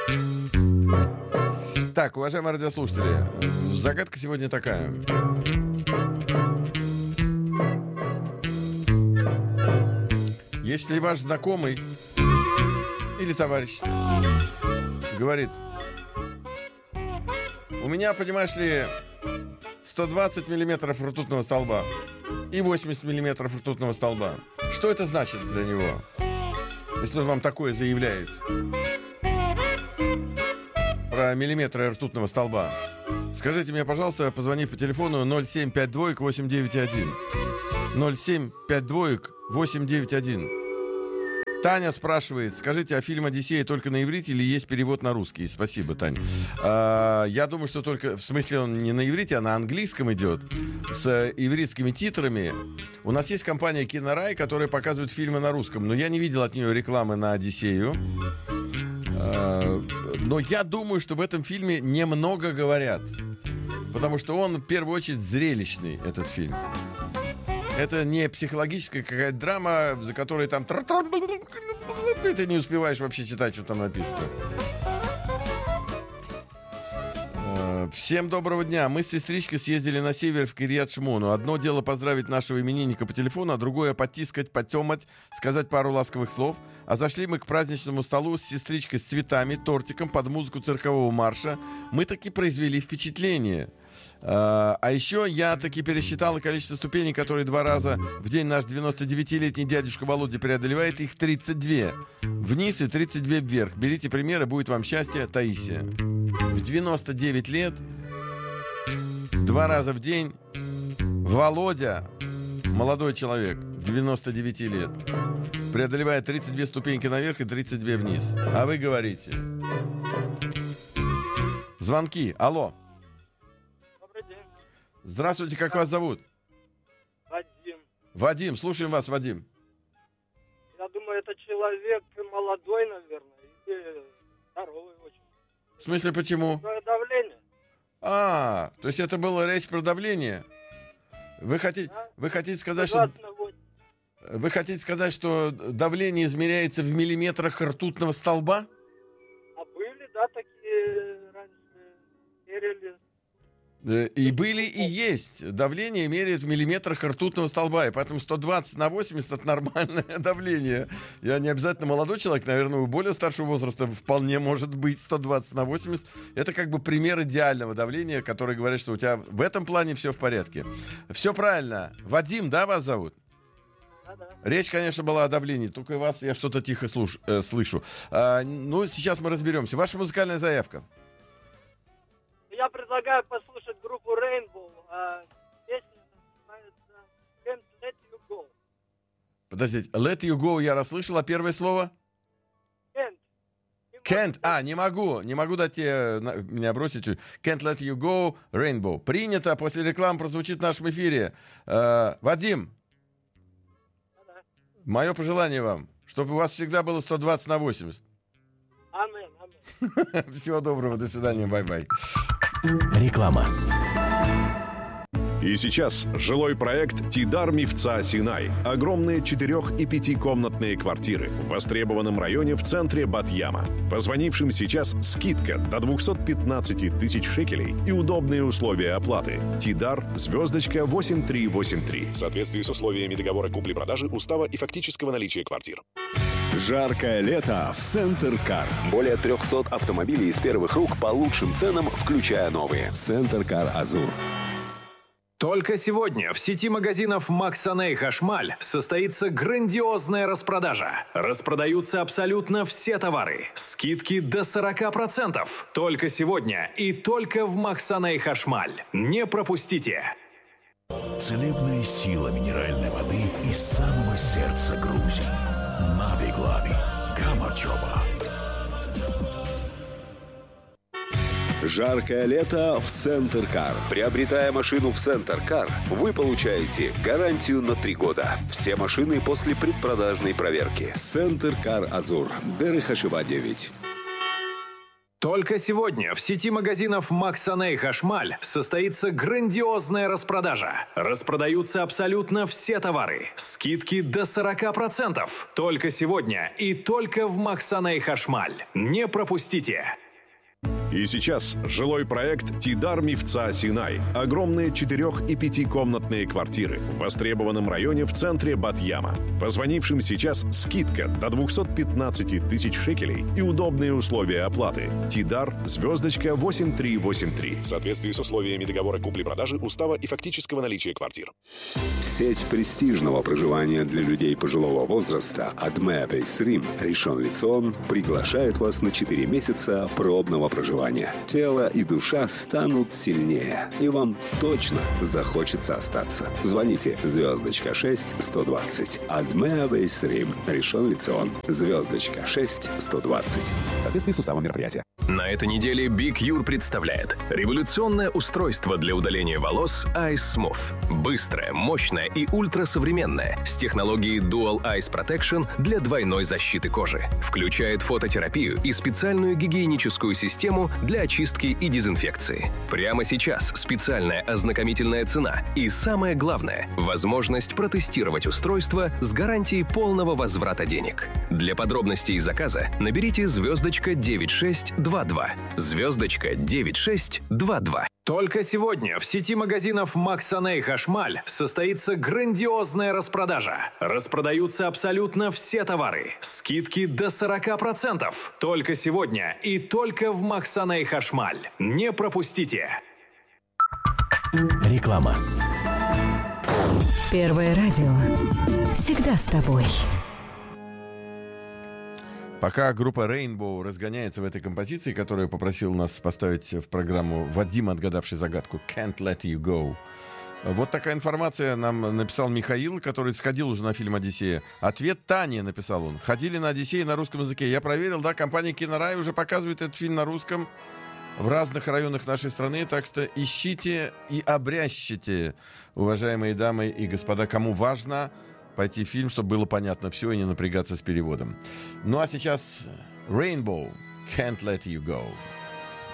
Так, уважаемые радиослушатели, загадка сегодня такая. Если ваш знакомый или товарищ говорит: у меня, понимаешь ли, 120 миллиметров ртутного столба и 80 миллиметров ртутного столба. Что это значит для него, если он вам такое заявляет про миллиметры ртутного столба? Скажите мне, пожалуйста, позвони по телефону 0752-891. 0752-891. Таня спрашивает: скажите, а фильм «Одиссея» только на иврите или есть перевод на русский? Спасибо, Таня. Я думаю, что только... В смысле, он не на иврите, а на английском идет, с ивритскими титрами. У нас есть компания «Кинорай», которая показывает фильмы на русском, но я не видел от нее рекламы на «Одиссею». Но я думаю, что в этом фильме немного говорят, потому что он, в первую очередь, зрелищный, этот фильм. Это не психологическая какая-то драма, за которой там... Ты не успеваешь вообще читать, что там написано. Всем доброго дня. Мы с сестричкой съездили на север в Кирьят-Шмону. Одно дело поздравить нашего именинника по телефону, а другое потискать, потемать, сказать пару ласковых слов. А зашли мы к праздничному столу с сестричкой с цветами, тортиком под музыку циркового марша. Мы таки произвели впечатление. А еще я таки пересчитал количество ступеней, которые 2 раза в день наш 99-летний дядюшка Володя преодолевает. Их 32. Вниз и 32 вверх. Берите примеры, будет вам счастье. Таисия. В 99 лет 2 раза в день Володя, молодой человек, 99 лет, преодолевает 32 ступеньки наверх и 32 вниз. А вы говорите. Звонки. Алло. Здравствуйте, как вас зовут? Вадим. Вадим, слушаем вас, Вадим. Я думаю, это человек молодой, наверное, или здоровый очень. В смысле, почему? Давление. То есть это была речь про давление? Вы хотите сказать, что... Вы хотите сказать, что давление измеряется в миллиметрах ртутного столба? А были, да, такие раньше мерили. И были, и есть. Давление меряет в миллиметрах ртутного столба. И поэтому 120 на 80 — это нормальное давление. Я не обязательно молодой человек, наверное, у более старшего возраста вполне может быть 120 на 80. Это как бы пример идеального давления, который говорит, что у тебя в этом плане все в порядке. Все правильно. Вадим, да, вас зовут? Да. Речь, конечно, была о давлении. Только вас я что-то тихо слышу. Ну, сейчас мы разберемся. Ваша музыкальная заявка. Я предлагаю послушать группу Rainbow. Песня называется Can't Let You Go. Подождите, Let You Go я расслышал, а первое слово? Can't. Не могу дать тебе меня бросить. Can't Let You Go, Rainbow. Принято, после рекламы прозвучит в нашем эфире. Вадим, мое пожелание вам, чтобы у вас всегда было 120 на 80. Аминь. Всего доброго, до свидания, бай-бай. Реклама. И сейчас жилой проект «Тидар Мифца Синай». Огромные 4- и 5-комнатные квартиры в востребованном районе в центре Бат-Яма. Позвонившим сейчас скидка до 215 тысяч шекелей и удобные условия оплаты. Тидар *8383. В соответствии с условиями договора купли-продажи, устава и фактического наличия квартир. Жаркое лето в Центр Кар. Более 300 автомобилей из первых рук по лучшим ценам, включая новые. Центр Кар Азур. Только сегодня в сети магазинов Максаней Хашмаль состоится грандиозная распродажа. Распродаются абсолютно все товары. Скидки до 40%. Только сегодня и только в Максаней Хашмаль. Не пропустите. Целебная сила минеральной воды из самого сердца Грузии. Нави Глави. Камарчоба. Жаркое лето в Центр Кар. Приобретая машину в Центр Кар, вы получаете гарантию на 3 года. Все машины после предпродажной проверки. Центр Кар Азур. Дерехашева 9. Только сегодня в сети магазинов Максаней Хашмаль состоится грандиозная распродажа. Распродаются абсолютно все товары. Скидки до 40%. Только сегодня и только в Максаней Хашмаль. Не пропустите! И сейчас жилой проект «Тидар Мифца Синай». Огромные 4- и 5-комнатные квартиры в востребованном районе в центре Бат-Яма. Позвонившим сейчас скидка до 215 тысяч шекелей и удобные условия оплаты. Тидар, звездочка 8383. В соответствии с условиями договора купли-продажи, устава и фактического наличия квартир. Сеть престижного проживания для людей пожилого возраста Адме Бейс Рим Ришон Лецион приглашает вас на 4 месяца пробного проживания. Тело и душа станут сильнее, и вам точно захочется остаться. Звоните звездочка 6 120. Адме Бейс Рим Ришон Лецион. Звездочка 6 120. В соответствии с уставом мероприятия. На этой неделе Big Your представляет революционное устройство для удаления волос Ice Smooth. Быстрое, мощное и ультрасовременное с технологией Dual Ice Protection для двойной защиты кожи. Включает фототерапию и специальную гигиеническую систему для очистки и дезинфекции. Прямо сейчас специальная ознакомительная цена и, самое главное, возможность протестировать устройство с гарантией полного возврата денег. Для подробностей заказа наберите звездочка 9622. Звездочка 9622. Только сегодня в сети магазинов Максаней Хашмаль состоится грандиозная распродажа. Распродаются абсолютно все товары. Скидки до 40%. Только сегодня и только в Максаней Хашмаль. Не пропустите! Реклама. Первое радио. Всегда с тобой. Пока группа Rainbow разгоняется в этой композиции, которую попросил нас поставить в программу Вадим, отгадавший загадку «Can't Let You Go». Вот такая информация нам написал Михаил, который сходил уже на фильм «Одиссея». Ответ Тане, написал он. Ходили на «Одиссей» на русском языке. Я проверил, да, компания «Кинорай» уже показывает этот фильм на русском в разных районах нашей страны, так что ищите и обрящите, уважаемые дамы и господа, кому важно пойти в фильм, чтобы было понятно все и не напрягаться с переводом. Ну а сейчас Rainbow, Can't Let You Go.